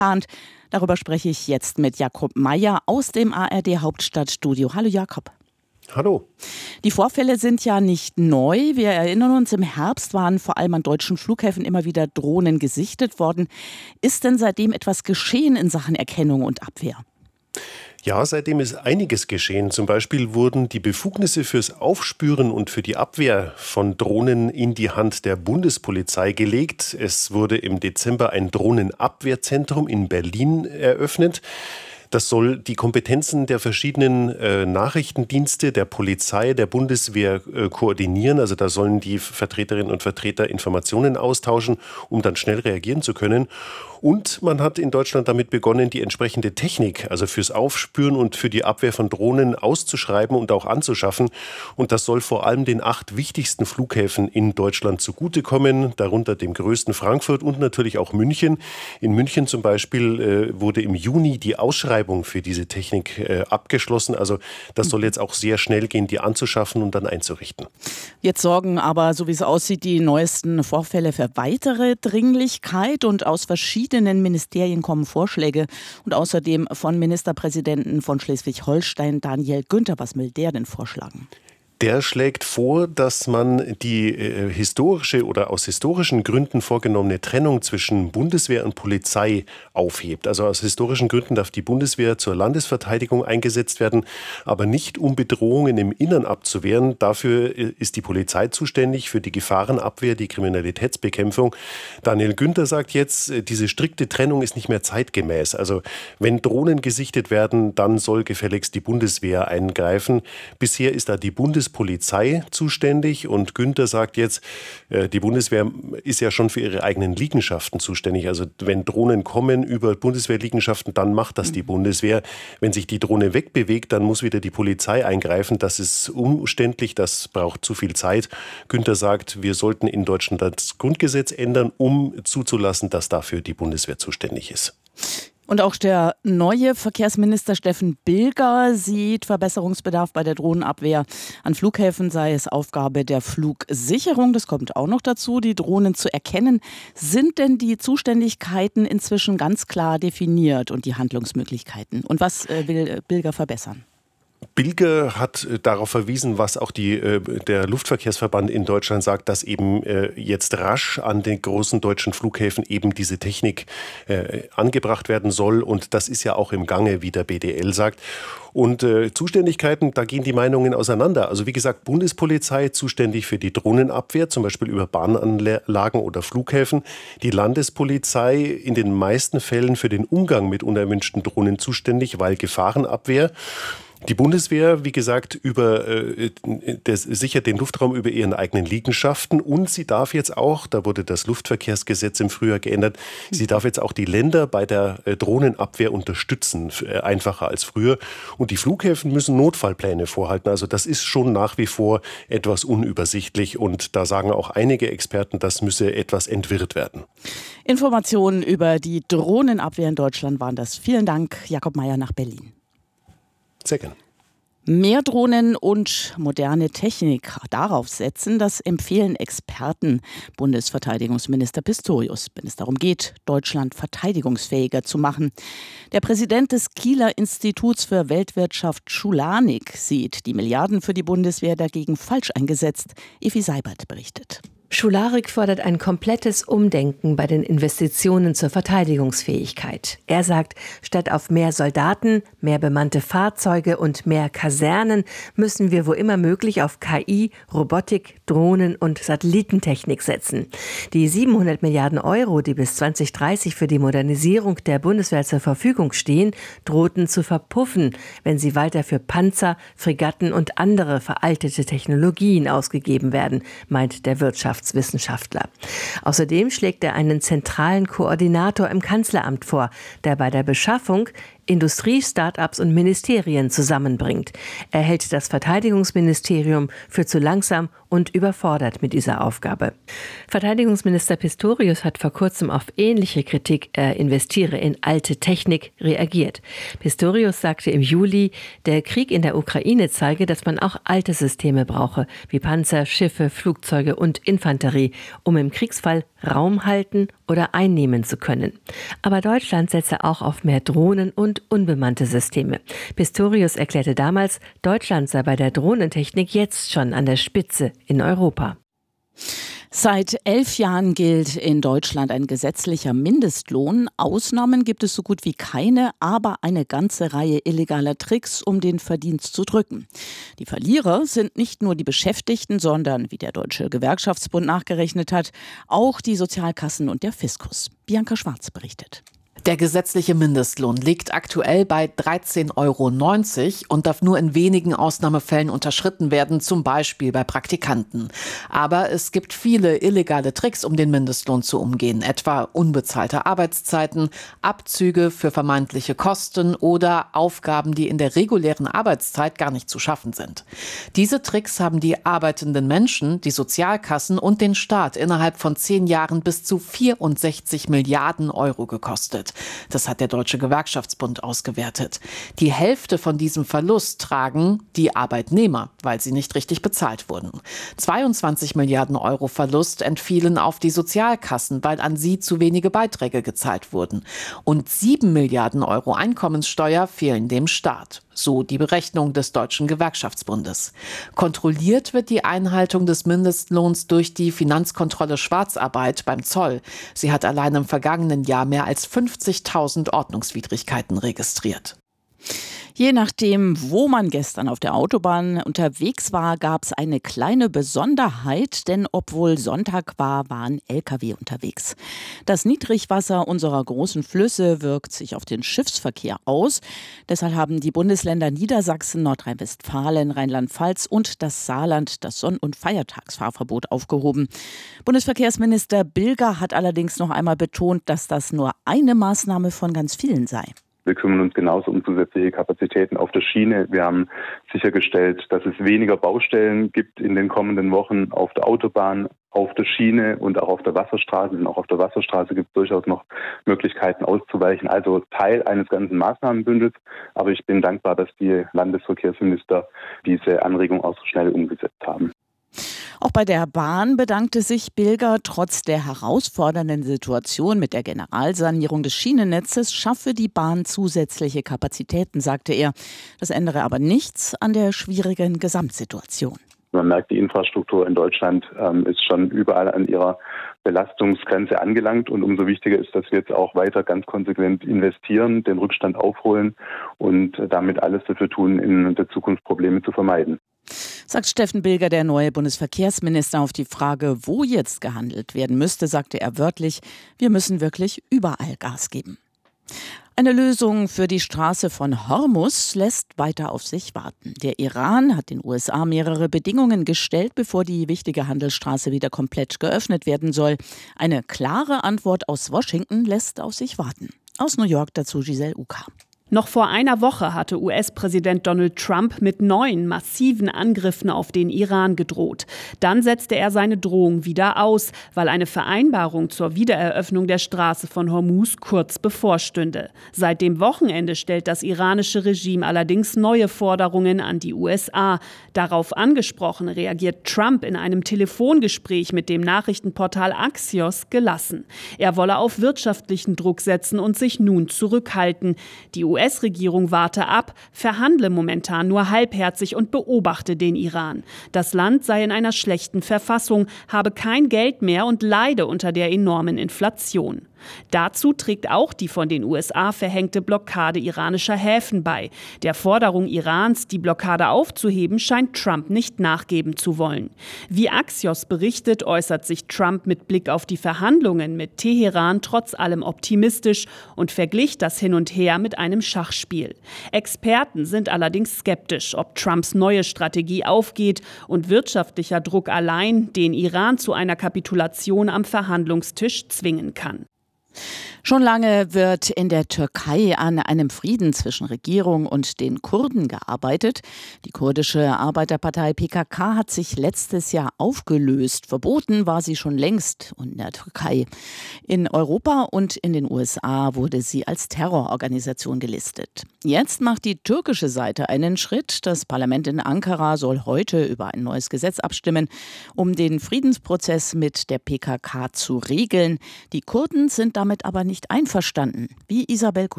geplant. Darüber spreche ich jetzt mit Jakob Mayer aus dem ARD Hauptstadtstudio. Hallo Jakob. Hallo. Die Vorfälle sind ja nicht neu. Wir erinnern uns, im Herbst waren vor allem an deutschen Flughäfen immer wieder Drohnen gesichtet worden. Ist denn seitdem etwas geschehen in Sachen Erkennung und Abwehr? Ja, seitdem ist einiges geschehen. Zum Beispiel wurden die Befugnisse fürs Aufspüren und für die Abwehr von Drohnen in die Hand der Bundespolizei gelegt. Es wurde im Dezember ein Drohnenabwehrzentrum in Berlin eröffnet. Das soll die Kompetenzen der verschiedenen Nachrichtendienste, der Polizei, der Bundeswehr koordinieren. Also da sollen die Vertreterinnen und Vertreter Informationen austauschen, um dann schnell reagieren zu können. Und man hat in Deutschland damit begonnen, die entsprechende Technik, also fürs Aufspüren und für die Abwehr von Drohnen auszuschreiben und auch anzuschaffen. Und das soll vor allem den 8 wichtigsten Flughäfen in Deutschland zugutekommen, darunter dem größten Frankfurt und natürlich auch München. In München zum Beispiel wurde im Juni die Ausschreibung für diese Technik abgeschlossen. Also das soll jetzt auch sehr schnell gehen, die anzuschaffen und dann einzurichten. Jetzt sorgen aber, so wie es aussieht, die neuesten Vorfälle für weitere Dringlichkeit und aus verschiedenen Ministerien kommen Vorschläge und außerdem von Ministerpräsidenten von Schleswig-Holstein, Daniel Günther. Was will der denn vorschlagen? Der schlägt vor, dass man die historische oder aus historischen Gründen vorgenommene Trennung zwischen Bundeswehr und Polizei aufhebt. Also aus historischen Gründen darf die Bundeswehr zur Landesverteidigung eingesetzt werden, aber nicht um Bedrohungen im Innern abzuwehren. Dafür ist die Polizei zuständig, für die Gefahrenabwehr, die Kriminalitätsbekämpfung. Daniel Günther sagt jetzt, diese strikte Trennung ist nicht mehr zeitgemäß. Also wenn Drohnen gesichtet werden, dann soll gefälligst die Bundeswehr eingreifen. Bisher ist da die Bundespolizei zuständig und Günther sagt jetzt, die Bundeswehr ist ja schon für ihre eigenen Liegenschaften zuständig. Also wenn Drohnen kommen über Bundeswehrliegenschaften, dann macht das die Bundeswehr. Wenn sich die Drohne wegbewegt, dann muss wieder die Polizei eingreifen. Das ist umständlich, das braucht zu viel Zeit. Günther sagt, wir sollten in Deutschland das Grundgesetz ändern, um zuzulassen, dass dafür die Bundeswehr zuständig ist. Und auch der neue Verkehrsminister Steffen Bilger sieht Verbesserungsbedarf bei der Drohnenabwehr. An Flughäfen sei es Aufgabe der Flugsicherung. Das kommt auch noch dazu, die Drohnen zu erkennen. Sind denn die Zuständigkeiten inzwischen ganz klar definiert und die Handlungsmöglichkeiten? Und was will Bilger verbessern? Bilger hat darauf verwiesen, was auch der Luftverkehrsverband in Deutschland sagt, dass eben jetzt rasch an den großen deutschen Flughäfen eben diese Technik angebracht werden soll. Und das ist ja auch im Gange, wie der BDL sagt. Und Zuständigkeiten, da gehen die Meinungen auseinander. Also wie gesagt, Bundespolizei zuständig für die Drohnenabwehr, zum Beispiel über Bahnanlagen oder Flughäfen. Die Landespolizei in den meisten Fällen für den Umgang mit unerwünschten Drohnen zuständig, weil Gefahrenabwehr. Die Bundeswehr, wie gesagt, sichert den Luftraum über ihren eigenen Liegenschaften und sie darf jetzt auch, da wurde das Luftverkehrsgesetz im Frühjahr geändert, sie darf jetzt auch die Länder bei der Drohnenabwehr unterstützen, einfacher als früher. Und die Flughäfen müssen Notfallpläne vorhalten. Also das ist schon nach wie vor etwas unübersichtlich und da sagen auch einige Experten, das müsse etwas entwirrt werden. Informationen über die Drohnenabwehr in Deutschland waren das. Vielen Dank, Jakob Mayer nach Berlin. Sehr gerne. Mehr Drohnen und moderne Technik darauf setzen, das empfehlen Experten. Bundesverteidigungsminister Pistorius, wenn es darum geht, Deutschland verteidigungsfähiger zu machen. Der Präsident des Kieler Instituts für Weltwirtschaft Schulanik sieht die Milliarden für die Bundeswehr dagegen falsch eingesetzt. Evi Seibert berichtet. Schularik fordert ein komplettes Umdenken bei den Investitionen zur Verteidigungsfähigkeit. Er sagt, statt auf mehr Soldaten, mehr bemannte Fahrzeuge und mehr Kasernen müssen wir wo immer möglich auf KI, Robotik, Drohnen und Satellitentechnik setzen. Die 700 Milliarden Euro, die bis 2030 für die Modernisierung der Bundeswehr zur Verfügung stehen, drohten zu verpuffen, wenn sie weiter für Panzer, Fregatten und andere veraltete Technologien ausgegeben werden, meint der Wirtschaftswissenschaftler. Außerdem schlägt er einen zentralen Koordinator im Kanzleramt vor, der bei der Beschaffung Industrie, Start-ups und Ministerien zusammenbringt. Er hält das Verteidigungsministerium für zu langsam und überfordert mit dieser Aufgabe. Verteidigungsminister Pistorius hat vor kurzem auf ähnliche Kritik, er investiere in alte Technik, reagiert. Pistorius sagte im Juli, der Krieg in der Ukraine zeige, dass man auch alte Systeme brauche, wie Panzer, Schiffe, Flugzeuge und Infanterie, um im Kriegsfall Raum halten oder einnehmen zu können. Aber Deutschland setze auch auf mehr Drohnen und unbemannte Systeme. Pistorius erklärte damals, Deutschland sei bei der Drohnentechnik jetzt schon an der Spitze in Europa. Seit 11 Jahren gilt in Deutschland ein gesetzlicher Mindestlohn. Ausnahmen gibt es so gut wie keine, aber eine ganze Reihe illegaler Tricks, um den Verdienst zu drücken. Die Verlierer sind nicht nur die Beschäftigten, sondern, wie der Deutsche Gewerkschaftsbund nachgerechnet hat, auch die Sozialkassen und der Fiskus. Bianca Schwarz berichtet. Der gesetzliche Mindestlohn liegt aktuell bei 13,90 € und darf nur in wenigen Ausnahmefällen unterschritten werden, zum Beispiel bei Praktikanten. Aber es gibt viele illegale Tricks, um den Mindestlohn zu umgehen, etwa unbezahlte Arbeitszeiten, Abzüge für vermeintliche Kosten oder Aufgaben, die in der regulären Arbeitszeit gar nicht zu schaffen sind. Diese Tricks haben die arbeitenden Menschen, die Sozialkassen und den Staat innerhalb von 10 Jahren bis zu 64 Milliarden € gekostet. Das hat der Deutsche Gewerkschaftsbund ausgewertet. Die Hälfte von diesem Verlust tragen die Arbeitnehmer, weil sie nicht richtig bezahlt wurden. 22 Milliarden € Verlust entfielen auf die Sozialkassen, weil an sie zu wenige Beiträge gezahlt wurden. Und 7 Milliarden € Einkommenssteuer fehlen dem Staat. So die Berechnung des Deutschen Gewerkschaftsbundes. Kontrolliert wird die Einhaltung des Mindestlohns durch die Finanzkontrolle Schwarzarbeit beim Zoll. Sie hat allein im vergangenen Jahr mehr als 50.000 Ordnungswidrigkeiten registriert. Je nachdem, wo man gestern auf der Autobahn unterwegs war, gab es eine kleine Besonderheit, denn obwohl Sonntag war, waren Lkw unterwegs. Das Niedrigwasser unserer großen Flüsse wirkt sich auf den Schiffsverkehr aus. Deshalb haben die Bundesländer Niedersachsen, Nordrhein-Westfalen, Rheinland-Pfalz und das Saarland das Sonn- und Feiertagsfahrverbot aufgehoben. Bundesverkehrsminister Bilger hat allerdings noch einmal betont, dass das nur eine Maßnahme von ganz vielen sei. Wir kümmern uns genauso um zusätzliche Kapazitäten auf der Schiene. Wir haben sichergestellt, dass es weniger Baustellen gibt in den kommenden Wochen auf der Autobahn, auf der Schiene und auch auf der Wasserstraße. Denn auch auf der Wasserstraße gibt es durchaus noch Möglichkeiten auszuweichen. Also Teil eines ganzen Maßnahmenbündels. Aber ich bin dankbar, dass die Landesverkehrsminister diese Anregung auch so schnell umgesetzt haben. Auch bei der Bahn bedankte sich Bilger, trotz der herausfordernden Situation mit der Generalsanierung des Schienennetzes schaffe die Bahn zusätzliche Kapazitäten, sagte er. Das ändere aber nichts an der schwierigen Gesamtsituation. Man merkt, die Infrastruktur in Deutschland ist schon überall an ihrer Belastungsgrenze angelangt. Und umso wichtiger ist, dass wir jetzt auch weiter ganz konsequent investieren, den Rückstand aufholen und damit alles dafür tun, in der Zukunft Probleme zu vermeiden. Sagt Steffen Bilger, der neue Bundesverkehrsminister. Auf die Frage, wo jetzt gehandelt werden müsste, sagte er wörtlich, wir müssen wirklich überall Gas geben. Eine Lösung für die Straße von Hormuz lässt weiter auf sich warten. Der Iran hat den USA mehrere Bedingungen gestellt, bevor die wichtige Handelsstraße wieder komplett geöffnet werden soll. Eine klare Antwort aus Washington lässt auf sich warten. Aus New York dazu Giselle Uka. Noch vor einer Woche hatte US-Präsident Donald Trump mit neuen massiven Angriffen auf den Iran gedroht. Dann setzte er seine Drohung wieder aus, weil eine Vereinbarung zur Wiedereröffnung der Straße von Hormuz kurz bevorstünde. Seit dem Wochenende stellt das iranische Regime allerdings neue Forderungen an die USA. Darauf angesprochen reagiert Trump in einem Telefongespräch mit dem Nachrichtenportal Axios gelassen. Er wolle auf wirtschaftlichen Druck setzen und sich nun zurückhalten. Die US-Regierung warte ab, verhandle momentan nur halbherzig und beobachte den Iran. Das Land sei in einer schlechten Verfassung, habe kein Geld mehr und leide unter der enormen Inflation. Dazu trägt auch die von den USA verhängte Blockade iranischer Häfen bei. Der Forderung Irans, die Blockade aufzuheben, scheint Trump nicht nachgeben zu wollen. Wie Axios berichtet, äußert sich Trump mit Blick auf die Verhandlungen mit Teheran trotz allem optimistisch und verglich das Hin und Her mit einem Schachspiel. Experten sind allerdings skeptisch, ob Trumps neue Strategie aufgeht und wirtschaftlicher Druck allein den Iran zu einer Kapitulation am Verhandlungstisch zwingen kann. Schon lange wird in der Türkei an einem Frieden zwischen Regierung und den Kurden gearbeitet. Die kurdische Arbeiterpartei PKK hat sich letztes Jahr aufgelöst. Verboten war sie schon längst in der Türkei. In Europa und in den USA wurde sie als Terrororganisation gelistet. Jetzt macht die türkische Seite einen Schritt. Das Parlament in Ankara soll heute über ein neues Gesetz abstimmen, um den Friedensprozess mit der PKK zu regeln. Die Kurden sind damit aber nicht einverstanden, wie Isabel Kutsch.